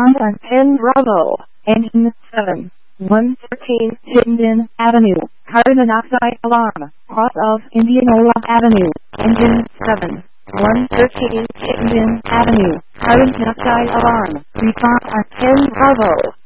Respond on 10 Bravo. Engine 7. 113 Chittenden Avenue. Carbon monoxide alarm. Cross of Indianola Avenue. Engine 7. 113 Chittenden Avenue. Carbon monoxide alarm. Respond on 10 Bravo.